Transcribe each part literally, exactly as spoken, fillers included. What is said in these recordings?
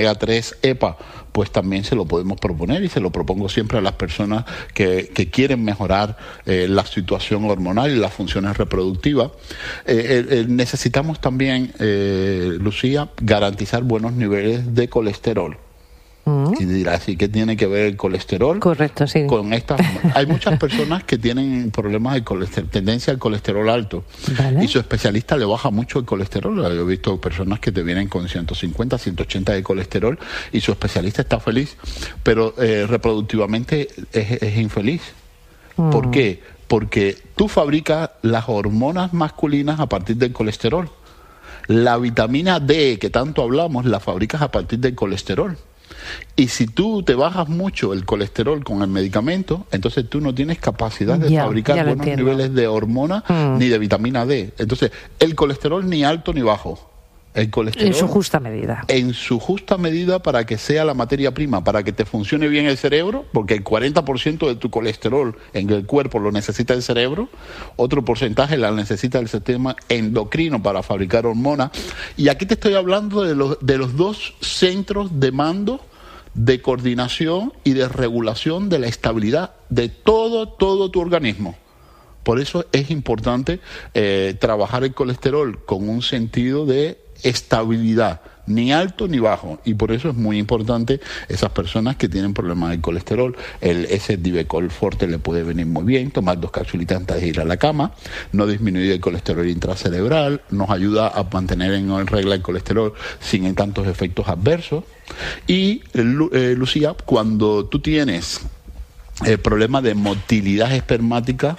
omega tres E P A, pues también se lo podemos proponer y se lo propongo siempre a las personas que, que quieren mejorar eh, la situación hormonal y las funciones reproductivas. Eh, eh, necesitamos también, eh, Lucía, garantizar buenos niveles de colesterol. Mm. Y dirás, ¿y qué tiene que ver el colesterol? Correcto, sí. Con estas, hay muchas personas que tienen problemas de colesterol, tendencia al colesterol alto, ¿vale? Y su especialista le baja mucho el colesterol. Yo he visto personas que te vienen con ciento cincuenta, ciento ochenta de colesterol y su especialista está feliz, pero eh, reproductivamente es, es infeliz. Mm. ¿Por qué? Porque tú fabricas las hormonas masculinas a partir del colesterol. La vitamina D, que tanto hablamos, la fabricas a partir del colesterol. Y si tú te bajas mucho el colesterol con el medicamento, entonces tú no tienes capacidad de ya, fabricar ya buenos entiendo. niveles de hormona mm. ni de vitamina D. Entonces, el colesterol ni alto ni bajo. El colesterol en su justa medida. En su justa medida para que sea la materia prima, para que te funcione bien el cerebro, porque el cuarenta por ciento de tu colesterol en el cuerpo lo necesita el cerebro, otro porcentaje la necesita el sistema endocrino para fabricar hormonas. Y aquí te estoy hablando de los, de los dos centros de mando, de coordinación y de regulación de la estabilidad de todo, todo tu organismo. Por eso es importante eh, trabajar el colesterol con un sentido de estabilidad, ni alto ni bajo, y por eso es muy importante esas personas que tienen problemas de colesterol. El S-Divecol Forte le puede venir muy bien, tomar dos cápsulitas antes de ir a la cama, no disminuir el colesterol intracerebral, nos ayuda a mantener en regla el colesterol sin tantos efectos adversos. Y eh, Lucía, cuando tú tienes el problema de motilidad espermática,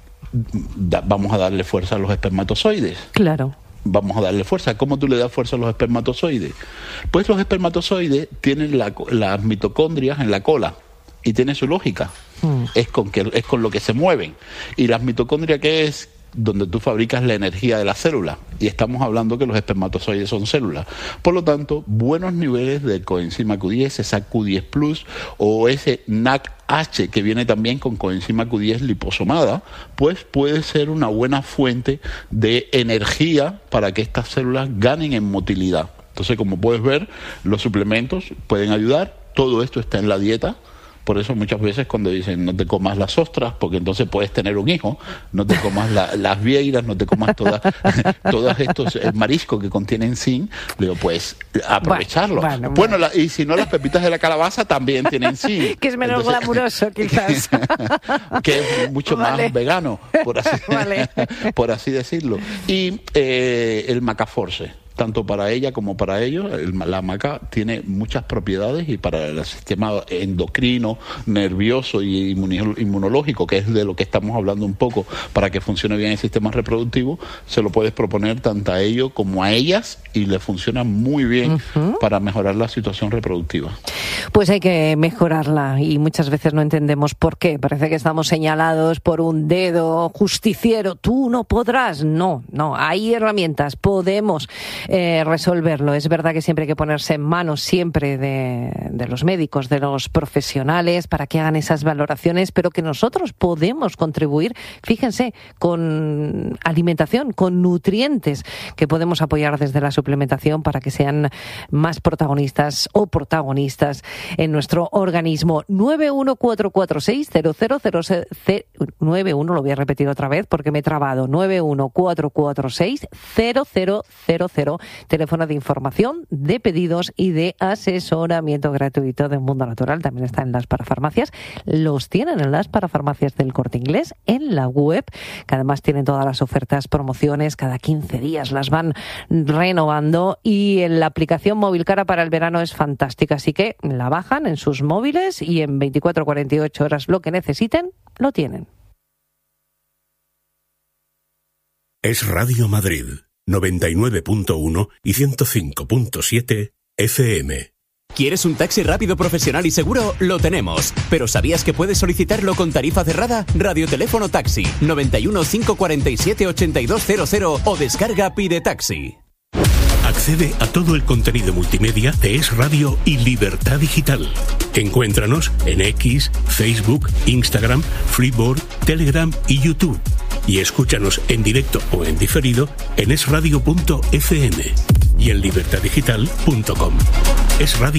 da, vamos a darle fuerza a los espermatozoides. Claro. Vamos a darle fuerza. ¿Cómo tú le das fuerza a los espermatozoides? Pues los espermatozoides tienen la, las mitocondrias en la cola y tiene su lógica. Mm. Es con que es con lo que se mueven. ¿Y las mitocondrias qué es? Donde tú fabricas la energía de la célula, y estamos hablando que los espermatozoides son células. Por lo tanto, buenos niveles de coenzima Q diez, esa Q diez plus o ese N A C H que viene también con coenzima Q diez liposomada, pues puede ser una buena fuente de energía para que estas células ganen en motilidad. Entonces, como puedes ver, los suplementos pueden ayudar. Todo esto está en la dieta. Por eso muchas veces cuando dicen no te comas las ostras, porque entonces puedes tener un hijo, no te comas la, las vieiras, no te comas todas todos estos eh, mariscos que contienen zinc, digo, pues aprovecharlo. Bueno, bueno, bueno la, y si no, las pepitas de la calabaza también tienen zinc. Que es menos entonces, glamuroso, quizás. Que es mucho vale. más vegano, por así, vale. por así decirlo. Y eh, el Macaforce. Tanto para ella como para ellos, el, la maca tiene muchas propiedades, y para el sistema endocrino, nervioso y inmunológico, que es de lo que estamos hablando un poco, para que funcione bien el sistema reproductivo, se lo puedes proponer tanto a ellos como a ellas, y le funciona muy bien uh-huh. para mejorar la situación reproductiva. Pues hay que mejorarla, y muchas veces no entendemos por qué. Parece que estamos señalados por un dedo justiciero. Tú no podrás. No, no, hay herramientas, podemos Eh, resolverlo. Es verdad que siempre hay que ponerse en manos siempre de, de los médicos, de los profesionales, para que hagan esas valoraciones, pero que nosotros podemos contribuir, fíjense, con alimentación, con nutrientes, que podemos apoyar desde la suplementación para que sean más protagonistas o protagonistas en nuestro organismo. nueve uno cuatro cuatro seis cero cero cero nueve uno, lo voy a repetir otra vez porque me he trabado, nueve uno cuatro cuatro seis cero cero cero cero, teléfono de información, de pedidos y de asesoramiento gratuito de Mundo Natural. También está en las parafarmacias. Los tienen en las parafarmacias del Corte Inglés, en la web, que además tienen todas las ofertas, promociones, cada quince días las van renovando, y en la aplicación móvil cara para el verano es fantástica, así que la bajan en sus móviles y en veinticuatro a cuarenta y ocho horas lo que necesiten, lo tienen. Es Radio Madrid noventa y nueve punto uno y ciento cinco punto siete F M. ¿Quieres un taxi rápido, profesional y seguro? Lo tenemos. ¿Pero sabías que puedes solicitarlo con tarifa cerrada? Radioteléfono Taxi, noventa y uno, cinco cuarenta y siete, ochenta y dos cero cero, o descarga Pide Taxi. Accede a todo el contenido multimedia de Es Radio y Libertad Digital. Encuéntranos en X, Facebook, Instagram, Freeboard, Telegram y YouTube. Y escúchanos en directo o en diferido en es radio punto f m. y en libertad digital punto com. Es Radio